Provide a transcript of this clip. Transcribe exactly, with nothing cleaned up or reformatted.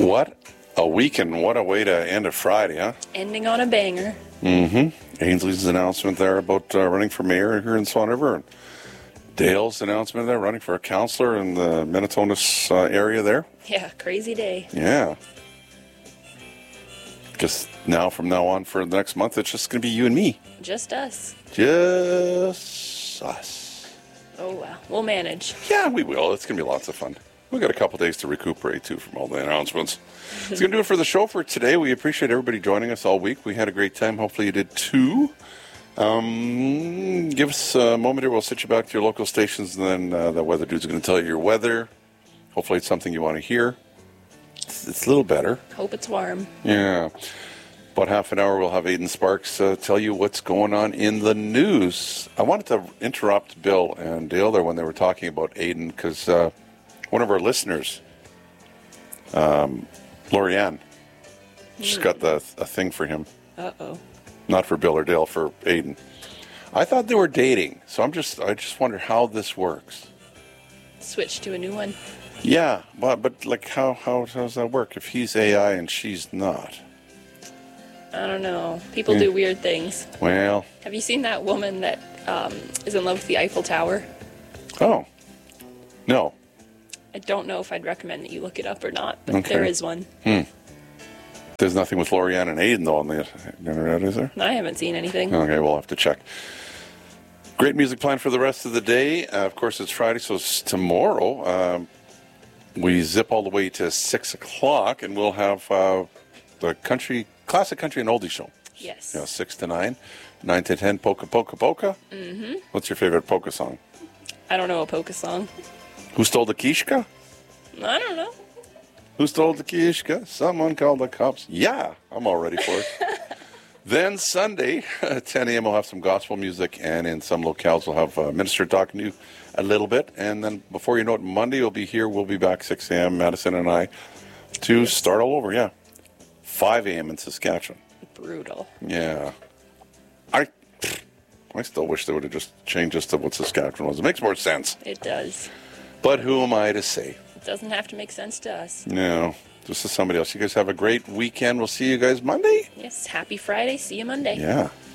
What a weekend. What a way to end a Friday, huh? Ending on a banger. Mm-hmm. Ainsley's announcement there about uh, running for mayor here in Swan River. And Dale's announcement there, running for a councillor in the Minnetonka uh, area there. Yeah, crazy day. Yeah. Just now, from now on for the next month, it's just going to be you and me. Just us. Just us. Oh, wow. We'll manage. Yeah, we will. It's going to be lots of fun. We've got a couple days to recuperate, too, from all the announcements. It's going to do it for the show for today. We appreciate everybody joining us all week. We had a great time. Hopefully you did, too. Um, give us a moment here. We'll sit you back to your local stations, and then uh, the weather dude's going to tell you your weather. Hopefully it's something you want to hear. It's, it's a little better. Hope it's warm. Yeah. About half an hour, we'll have Aidan Sparks uh, tell you what's going on in the news. I wanted to interrupt Bill and Dale there when they were talking about Aidan, because uh, one of our listeners, um, Lorianne, she's got the, a thing for him. Uh-oh. Not for Bill or Dale, for Aidan. I thought they were dating, so I'm just I just wonder how this works. Switch to a new one. Yeah, but but like how how, how does that work if he's A I and she's not? I don't know. People Yeah. do weird things. Well, Have you seen that woman that um, is in love with the Eiffel Tower? oh, no. I don't know if I'd recommend that you look it up or not, but Okay. there is one. There's nothing with Lorianne and Aidan, though, on the internet, is there? I haven't seen anything. Okay, we'll have to check. Great music planned for the rest of the day. Uh, of course, it's Friday, so it's tomorrow. Um, we zip all the way to six o'clock, and we'll have uh, the country, classic country and oldie show. Yes. You know, six to nine, nine to ten, polka, polka, polka. Mm-hmm. What's your favorite polka song? I don't know a polka song. Who stole the Kishka? I don't know. Who stole the Kishka? Someone called the cops. Yeah, I'm all ready for it. Then Sunday, at ten a.m., we'll have some gospel music, and in some locales, we'll have a minister talking to you a little bit. And then before you know it, Monday, we'll be here. We'll be back six a.m., Madison and I, to start all over. Yeah. five a.m. in Saskatchewan. Brutal. Yeah. I I still wish they would have just changed us to what Saskatchewan was. It makes more sense. It does. But who am I to say? It doesn't have to make sense to us. No, this is somebody else. You guys have a great weekend. We'll see you guys Monday. Yes, happy Friday. See you Monday. Yeah.